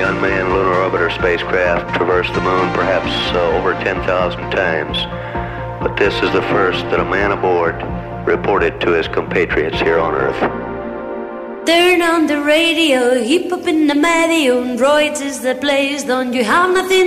unmanned lunar orbiter spacecraft traversed the moon perhaps over 10,000 times. But this is the first that a man aboard reported to his compatriots here on Earth. Turn on the radio, hip hop in the medio, droids is the place, don't you have nothing